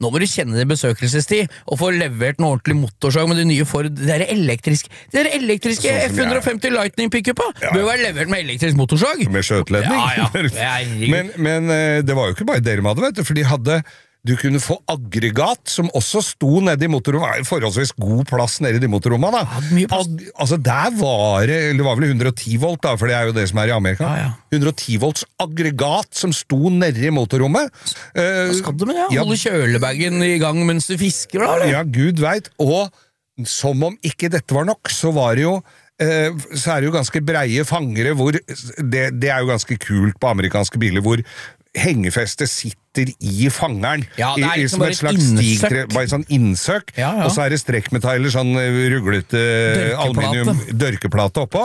nå må du kjenne det besøkelsestid, og få levert en ordentlig motorsag med de nye Ford, det der elektriske F-150 Lightning pickupa, bør være levert med elektrisk motorsag. Med skjøteledning. Men det var jo ikke bare dere med det, vet du, for de hadde du kunne få aggregat som også sto nede i motorrommet, forholdsvis god plass nede i de motorrommene da. Altså der var det var vel 110 volt da, for det jo det som i Amerika. 110 volts aggregat som sto nede i motorrommet. Hva skal du med det? Holde kjølebagen i gang mens du fisker da, eller? Ja, Gud vet. Og som om ikke dette var nok, så var det jo så det jo ganske breie fangere hvor, det jo ganske kult på amerikanske biler, hvor hengefestet sitter i fangeren liksom et slags stigtre, bare sånn innsøk og så det strekkmetaller, sånn ruglete aluminium dørkeplate oppå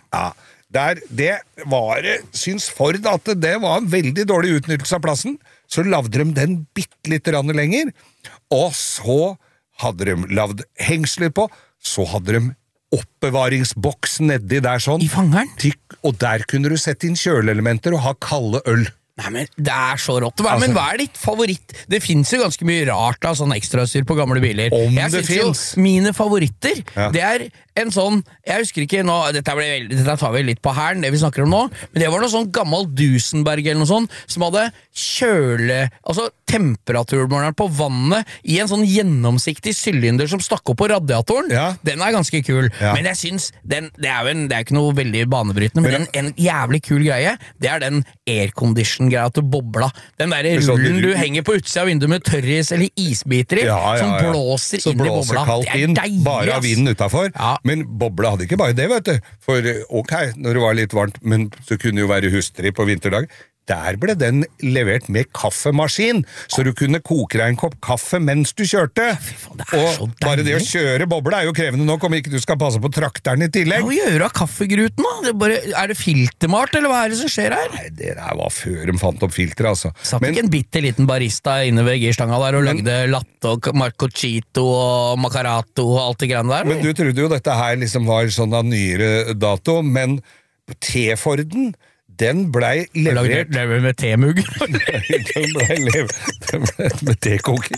det var syns Ford at det var en veldig dårlig utnyttelse av plassen, så lavde de den bittelitt lenger, og så hadde de lavd hengsler på, så hadde de oppbevaringsboks nedi der sånn, i fangeren? Og der kunne du sette inn kjøleelementer og ha kalde øl. Nei, men det så rått. Men hva ditt favoritt? Det finnes jo ganske mye rart av sånn ekstrastyr på gamle biler. Om det finnes. Mine favoritter, det en sånn, jeg husker ikke nå, dette tar vi litt på her, det vi snakker om nå, men det var noe sånn gammel Duesenberg eller noe sånt, som hadde altså temperaturmåleren på vannet i en sånn gjennomsiktig sylinder som stakk opp på radiatoren. Den ganske kul, men jeg synes det ikke noe veldig banebrytende, men en jævlig kul greie, det den aircondition-greia til bobla. Den der rullen du henger på utsida av vinduet med tørris eller isbiter i, som blåser inn i bobla. Det deilig, bare av vinden utenfor. Men bobla hadde ikke bare det, vet du. For ok, når det var litt varmt, men så kunne jo være hustrig på vinterdag. Der ble den levert med kaffemaskin, så du kunne koke deg en kopp kaffe mens du kjørte. Og bare det å kjøre bobla jo krevende nok, om ikke du skal passe på trakteren i tillegg. Hva gjør du av kaffegruten da? Det filtermalt, eller hva det som skjer her? Nei, det var før de fant opp filter, altså. Satt ikke en bitte liten barista inne ved girstanga der og lagde latte og marcocito og macarato og alt det greiene der? Men du trodde jo dette her liksom var sånn av nyere dato, men T-Forden den blei levert med temugg. Den blei levert med tekoker.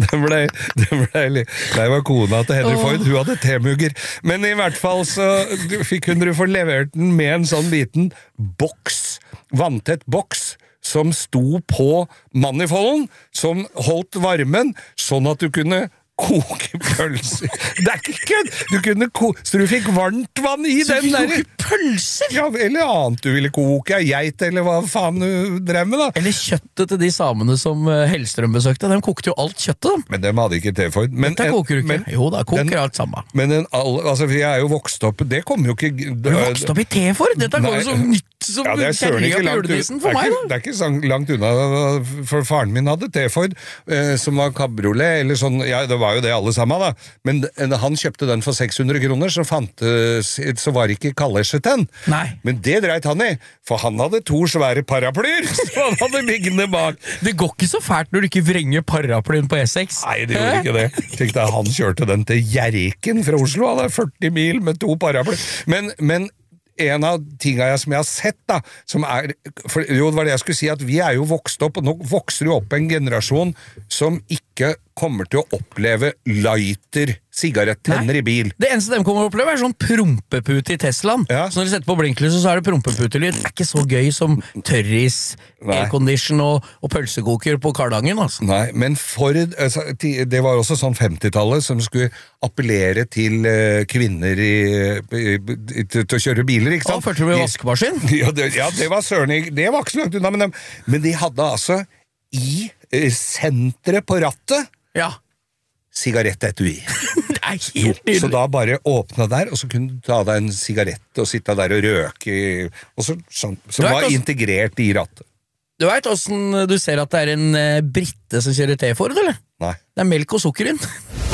Det var kona til Henry Ford, hun hadde temugger. Men i hvert fall så kunne du få levert den med en sånn liten boks, vanntett boks, som sto på manifolden, som holdt varmen, sånn at du kunne koke pølser. Det ikke kødd! Du kunne så du fikk varmt vann i den der. Koke pølser? Ja, eller annet du ville koke, geit eller hva faen du drev med da. Eller kjøttet til de samene som Hellstrøm besøkte, de kokte jo alt kjøttet. Men de hadde ikke T-Ford. Dette koker du ikke. Jo, da koker alt sammen. Men altså, jeg jo vokst opp, det kom jo ikke... Du vokst opp i T-Ford? Dette går jo så nytt som det kjærlig opp juledisen for meg. Det ikke så langt unna, for faren min hadde T-Ford, som var cabriolet, eller sånn, ja, det var jo det alle sammen da, men han kjøpte den for 600 kroner, så var det ikke kalesjet den. Nei. Men det dreit han i, for han hadde 2 svære paraplyer, så han hadde liggende bak. Det går ikke så fælt når du ikke vrenger paraplyen på E6. Nei, det gjorde ikke det. Tenk deg, han kjørte den til Hjerken fra Oslo, han 40 mil med 2 paraplyer. Men en av tingene som jeg har sett da, som jo, det var det jeg skulle si, at vi jo vokst opp, og nå vokser jo opp en generasjon som ikke kommer til å oppleve lighter, sigarettenner i bil. Det eneste de kommer til å oppleve sånn prompepute i Teslaen. Så når de setter på blinklyset, så det prompeputelyd. Det ikke så gøy som tørris, aircondition og pølsekoker på Kardangen, altså. Nei, men det var også sånn 50-tallet som skulle appellere til kvinner til å kjøre biler, ikke sant? Og førte du med vaskemaskin? Ja, det var søren, det var ikke så langt unna, men de hadde altså i sentret på rattet sigarettetui. Det helt nydelig. Så da bare åpna der, og så kunne du ta deg en sigarett og sitte der og røke, og sånn, som var integrert i rattet. Du vet hvordan du ser at det en britte som kjører T-Ford, eller? Nei. Det melk og sukker inn.